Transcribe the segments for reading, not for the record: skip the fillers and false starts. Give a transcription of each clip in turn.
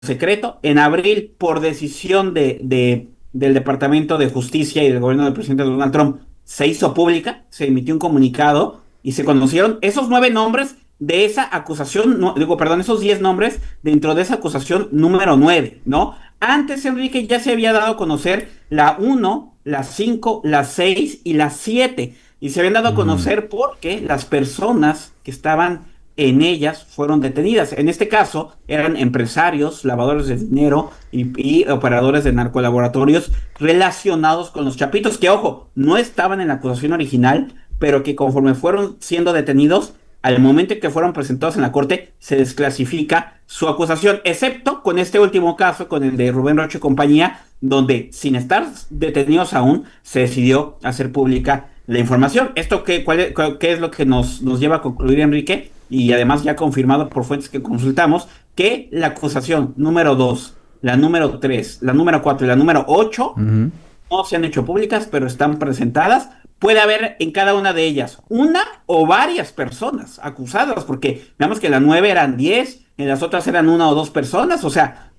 secreto. En abril, por decisión del Departamento de Justicia y del gobierno del presidente Donald Trump, se hizo pública, se emitió un comunicado y se conocieron esos 9 nombres de esa acusación, no, digo, perdón, esos 10 nombres dentro de esa acusación número 9, ¿no? Antes, Enrique, ya se había dado a conocer la uno, la 5, la 6 y la 7. Y se habían dado a Mm. conocer porque las personas que estaban en ellas fueron detenidas. En este caso, eran empresarios, lavadores de dinero y operadores de narcolaboratorios relacionados con los Chapitos, que, ojo, no estaban en la acusación original, pero que conforme fueron siendo detenidos, al momento en que fueron presentados en la corte, se desclasifica su acusación, excepto con este último caso, con el de Rubén Rocha y compañía, donde sin estar detenidos aún, se decidió hacer pública la información. ¿Esto qué es lo que nos lleva a concluir, Enrique? Y además ya confirmado por fuentes que consultamos, que la acusación número 2, la número 3, la número 4 y la número 8 Ujú. no se han hecho públicas, pero están presentadas. Puede haber en cada una de ellas una o varias personas acusadas, porque veamos que en la 9 eran 10, en las otras eran una o dos personas, o sea,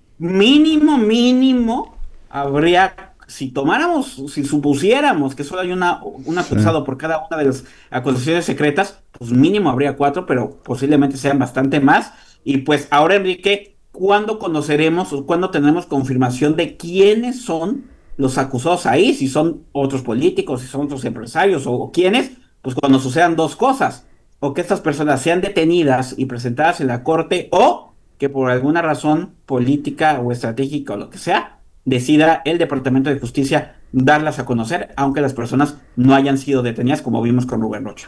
mínimo habría, si supusiéramos que solo hay un Sí. acusado por cada una de las acusaciones secretas, pues mínimo habría 4, pero posiblemente sean bastante más. Y pues ahora, Enrique, ¿cuándo conoceremos o cuándo tenemos confirmación de quiénes son los acusados ahí? Si son otros políticos, si son otros empresarios o quiénes, pues cuando sucedan dos cosas: o que estas personas sean detenidas y presentadas en la corte, o que por alguna razón política o estratégica o lo que sea, decida el Departamento de Justicia darlas a conocer, aunque las personas no hayan sido detenidas, como vimos con Rubén Rocha.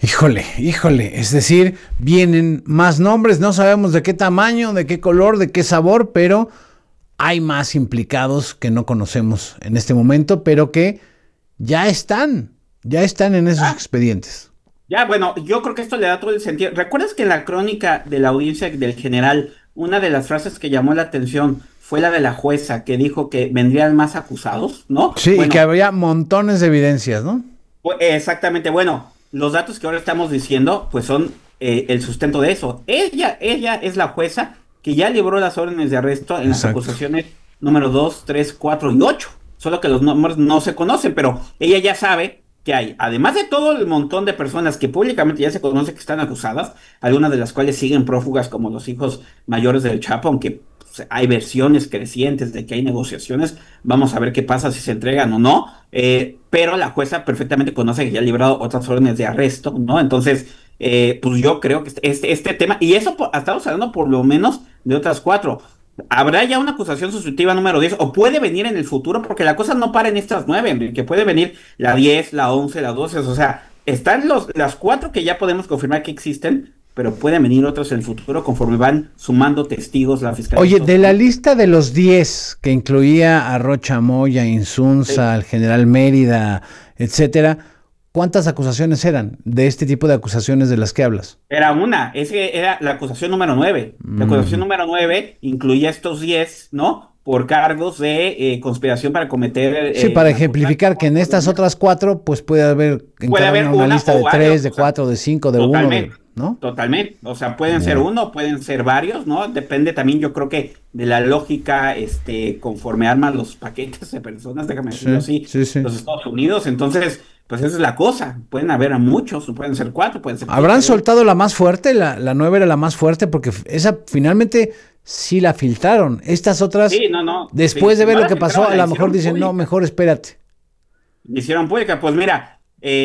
Híjole, es decir, vienen más nombres, no sabemos de qué tamaño, de qué color, de qué sabor, pero hay más implicados que no conocemos en este momento, pero que ya están, ya están en esos Ah, expedientes. ya, bueno, yo creo que esto le da todo el sentido. ¿Recuerdas que en la crónica de la audiencia del general, una de las frases que llamó la atención fue la de la jueza que dijo que vendrían más acusados, ¿no? Sí, y que Bueno, habría montones de evidencias, ¿no? exactamente, bueno, los datos que ahora estamos diciendo, pues son el sustento de eso. Ella es la jueza que ya libró las órdenes de arresto en las Exacto. acusaciones número 2, 3, 4 y 8. Solo que los nombres no se conocen, pero ella ya sabe que hay, además de todo el montón de personas que públicamente ya se conoce que están acusadas, algunas de las cuales siguen prófugas como los hijos mayores del Chapo, aunque pues, hay versiones crecientes de que hay negociaciones. Vamos a ver qué pasa si se entregan o no. Pero la jueza perfectamente conoce que ya ha librado otras órdenes de arresto, ¿no? Entonces, pues yo creo que este tema, y eso estamos hablando por lo menos de otras 4. Habrá ya una acusación sustitutiva número 10 o puede venir en el futuro, porque la cosa no para en estas 9, Enrique. Puede venir la 10, la 11, la 12, o sea, están las 4 que ya podemos confirmar que existen, pero pueden venir otras en el futuro conforme van sumando testigos la Fiscalía de Oye, Estados de la Unidos. lista de los 10 que incluía a Rocha Moya, Insunza, Sí. al general Mérida, etcétera, ¿cuántas acusaciones eran de este tipo de acusaciones de las que hablas? Era una, ese era la acusación número 9. La acusación Mm. número 9 incluía estos 10, ¿no? Por cargos de conspiración para cometer Sí, para ejemplificar que narcotráfico, en estas terrorismo. otras cuatro, pues puede haber en Puede cada haber una una lista o de varios, tres, de o sea, cuatro, de cinco, de uno, de, totalmente, ¿no? totalmente. O sea, pueden ser Bueno. uno, pueden ser varios, ¿no? Depende también, yo creo que de la lógica, conforme arman los paquetes de personas, déjame decirlo Sí, así, sí, sí. los Estados Unidos. Entonces, pues esa es la cosa. Pueden haber a muchos, pueden ser 4, pueden ser ¿Habrán 7. soltado la más fuerte? La 9 era la más fuerte porque esa finalmente sí la filtraron. Estas otras, Sí, no, no. Sí, después de sí, ver no lo la que pasó, filtraron, a la lo mejor hicieron dicen, no, pública. mejor espérate. La hicieron pública. Pues mira,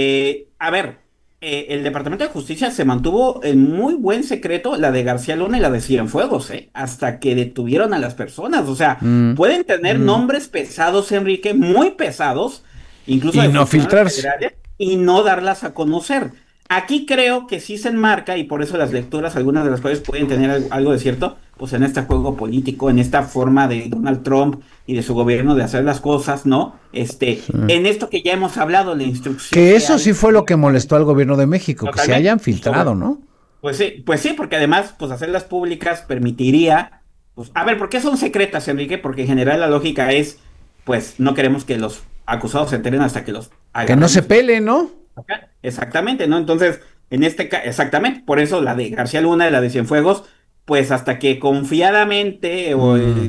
a ver, el Departamento de Justicia se mantuvo en muy buen secreto la de García Luna y la de Cienfuegos, hasta que detuvieron a las personas. O sea, Mm, pueden tener mm. nombres pesados, Enrique, muy pesados, incluso Y de no funcionarios filtrarse. federales, y no darlas a conocer. Aquí creo que sí se enmarca, y por eso las lecturas, algunas de las cuales pueden tener algo de cierto, pues en este juego político, en esta forma de Donald Trump y de su gobierno de hacer las cosas, ¿no? Sí. En esto que ya hemos hablado, la instrucción Que que eso hay sí fue lo que molestó al gobierno de México, que se totalmente, hayan filtrado, ¿no? pues sí, porque además, pues hacerlas públicas permitiría, pues, a ver, ¿por qué son secretas, Enrique? Porque en general la lógica es, pues, no queremos que los acusados se enteren hasta que los Que no se agarremos pele, ¿no? acá. Exactamente, ¿no? Entonces, exactamente, por eso la de García Luna y la de Cienfuegos, pues hasta que confiadamente o Mm.